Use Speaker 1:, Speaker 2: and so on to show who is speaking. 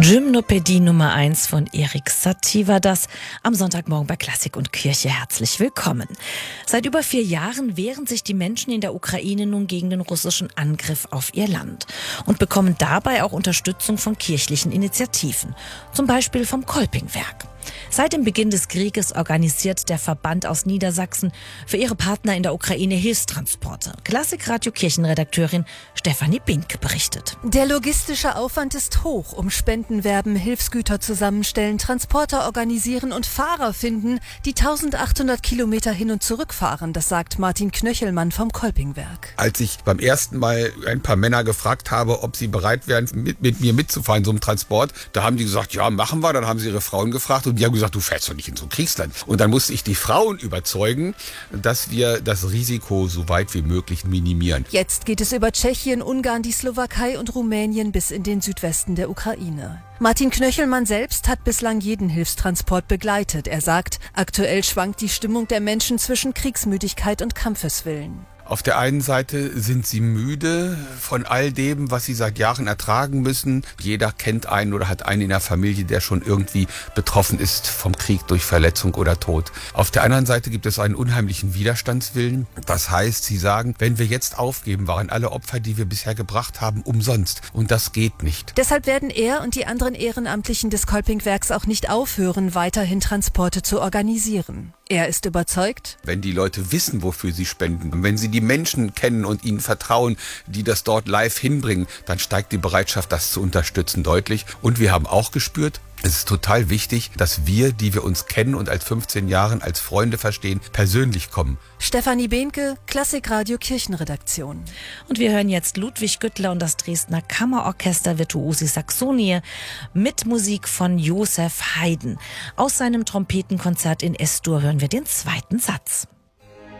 Speaker 1: Gymnopädie Nummer 1 von Erik Satie war das. Am Sonntagmorgen bei Klassik und Kirche herzlich willkommen. Seit über 4 Jahren wehren sich die Menschen in der Ukraine nun gegen den russischen Angriff auf ihr Land und bekommen dabei auch Unterstützung von kirchlichen Initiativen, zum Beispiel vom Kolpingwerk. Seit dem Beginn des Krieges organisiert der Verband aus Niedersachsen für ihre Partner in der Ukraine Hilfstransporte. Klassik-Radio-Kirchenredakteurin Stefanie Bink berichtet.
Speaker 2: Der logistische Aufwand ist hoch, um Spenden werben, Hilfsgüter zusammenstellen, Transporter organisieren und Fahrer finden, die 1800 Kilometer hin und zurück fahren. Das sagt Martin Knöchelmann vom Kolpingwerk.
Speaker 3: Als ich beim ersten Mal ein paar Männer gefragt habe, ob sie bereit wären, mit mir mitzufahren, so einem Transport, da haben die gesagt, ja, machen wir. Dann haben sie ihre Frauen gefragt und die haben gesagt, du fährst doch nicht in so ein Kriegsland. Und dann musste ich die Frauen überzeugen, dass wir das Risiko so weit wie möglich minimieren.
Speaker 2: Jetzt geht es über Tschechien, Ungarn, die Slowakei und Rumänien bis in den Südwesten der Ukraine. Martin Knöchelmann selbst hat bislang jeden Hilfstransport begleitet. Er sagt, aktuell schwankt die Stimmung der Menschen zwischen Kriegsmüdigkeit und Kampfeswillen.
Speaker 3: Auf der einen Seite sind sie müde von all dem, was sie seit Jahren ertragen müssen. Jeder kennt einen oder hat einen in der Familie, der schon irgendwie betroffen ist vom Krieg durch Verletzung oder Tod. Auf der anderen Seite gibt es einen unheimlichen Widerstandswillen. Das heißt, sie sagen, wenn wir jetzt aufgeben, waren alle Opfer, die wir bisher gebracht haben, umsonst. Und das geht nicht.
Speaker 2: Deshalb werden er und die anderen Ehrenamtlichen des Kolpingwerks auch nicht aufhören, weiterhin Transporte zu organisieren. Er ist überzeugt,
Speaker 3: wenn die Leute wissen, wofür sie spenden, wenn sie die Menschen kennen und ihnen vertrauen, die das dort live hinbringen, dann steigt die Bereitschaft, das zu unterstützen, deutlich. Und wir haben auch gespürt, es ist total wichtig, dass wir, die wir uns kennen und als 15 Jahren als Freunde verstehen, persönlich kommen.
Speaker 2: Stefanie Behnke, Klassik-Radio Kirchenredaktion.
Speaker 1: Und wir hören jetzt Ludwig Güttler und das Dresdner Kammerorchester Virtuosi Saxonie mit Musik von Josef Haydn. Aus seinem Trompetenkonzert in S-Dur hören wir den 2. Satz.